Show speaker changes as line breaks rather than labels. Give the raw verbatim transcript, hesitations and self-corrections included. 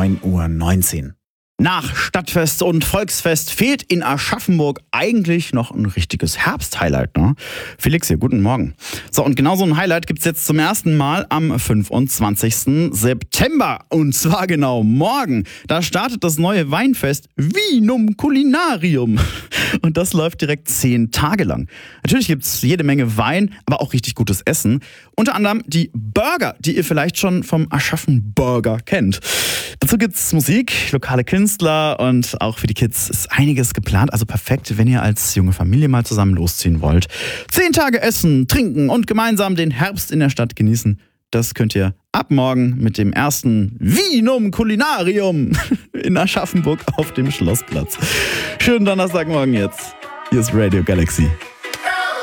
neun Uhr neunzehn. Nach Stadtfest und Volksfest fehlt in Aschaffenburg eigentlich noch ein richtiges Herbst-Highlight, ne? Felix hier, guten Morgen. So, und genau so ein Highlight gibt's jetzt zum ersten Mal am fünfundzwanzigsten September. Und zwar genau morgen. Da startet das neue Weinfest Vinum Culinarium. Und das läuft direkt zehn Tage lang. Natürlich gibt's jede Menge Wein, aber auch richtig gutes Essen. Unter anderem die Burger, die ihr vielleicht schon vom Aschaffenburger kennt. Dazu gibt's Musik, lokale Künstler und auch für die Kids ist einiges geplant. Also perfekt, wenn ihr als junge Familie mal zusammen losziehen wollt. Zehn Tage essen, trinken und gemeinsam den Herbst in der Stadt genießen. Das könnt ihr ab morgen mit dem ersten Vinum Culinarium in Aschaffenburg auf dem Schlossplatz. Schönen Donnerstagmorgen jetzt. Hier ist Radio Galaxy.